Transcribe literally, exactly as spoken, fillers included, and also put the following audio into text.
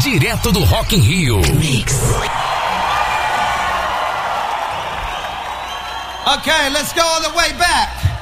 direto do Rock in Rio. Mix. Okay, let's go all the way back.